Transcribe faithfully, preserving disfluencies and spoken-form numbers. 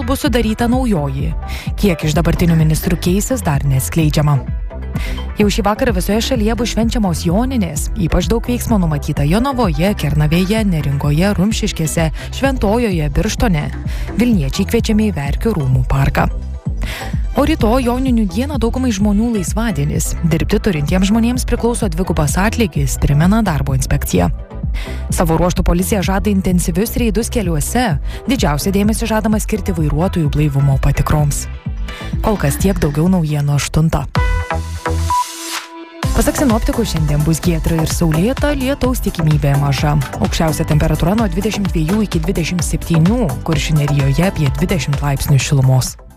bus sudaryta naujoji. Kiek iš dabartinių ministrų keisis, dar neatskleidžiama. Jau šį vakarą visoje šalyje bus švenčiamos Joninės. Ypač daug veiksmo numatyta Jonavoje, Kernavėje, Neringoje, Rumšiškėse, Šventojoje, Birštone. Vilniečiai kviečiami į Verkių rūmų parką. O rytoj Joninių dieną daugumai žmonių laisvadienis. Dirbti turintiems žmonėms priklauso dvigubas atlygis, primena darbo inspekcija. Savo ruožtų policija žada intensyvius reidus keliuose. Didžiausia dėmesį žadama skirti vairuotojų blaivumo patikroms. Kol kas tiek, daugiau naujienų aštuntą. Pasak sinoptikų, šiandien bus giedra ir saulėta, lietaus tikimybė maža. Aukščiausia temperatūra nuo dvidešimt dviejų iki dvidešimt septynių, Kuršių Nerijoje apie dvidešimt laipsnių šilumos.